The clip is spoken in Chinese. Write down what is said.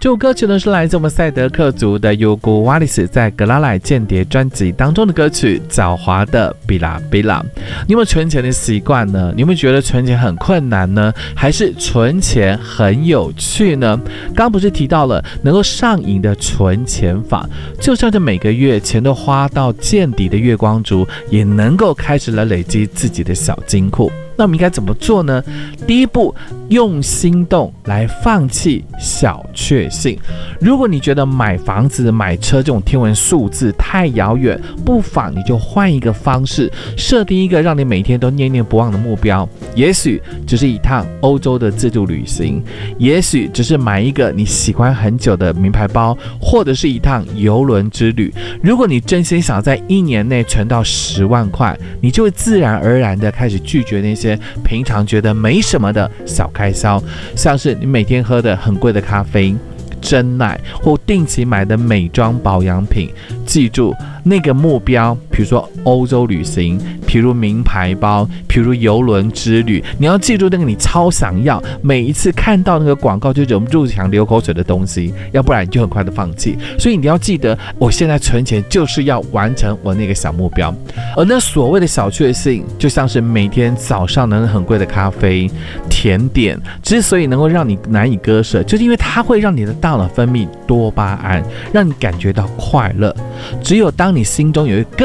这首歌曲呢是来自我们赛德克族的尤古瓦里斯在格拉莱间谍专辑当中的歌曲《狡猾的比拉比拉》。你有没有存钱的习惯呢？你有没有觉得存钱很困难呢？还是存钱很有趣呢？刚不是提到了能够上瘾的存钱法，就像是每个月钱都花到见底的月光族，也能够开始了累积自己的小金库。那我们应该怎么做呢？第一步，用心动来放弃小确幸。如果你觉得买房子、买车这种天文数字太遥远，不妨你就换一个方式，设定一个让你每天都念念不忘的目标。也许只是一趟欧洲的自助旅行，也许只是买一个你喜欢很久的名牌包，或者是一趟邮轮之旅。如果你真心想在1年内存到10万块，你就会自然而然的开始拒绝那些平常觉得没什么的小开销，像是你每天喝的很贵的咖啡、珍奶或定期买的美妆保养品。记住那个目标，比如说欧洲旅行，比如名牌包，比如邮轮之旅，你要记住那个你超想要，每一次看到那个广告就忍不住想流口水的东西，要不然你就很快的放弃。所以你要记得，我现在存钱就是要完成我那个小目标。而那所谓的小确幸，就像是每天早上能很贵的咖啡、甜点，之所以能够让你难以割舍，就是因为它会让你的大脑分泌多巴胺，让你感觉到快乐。只有当你心中有一个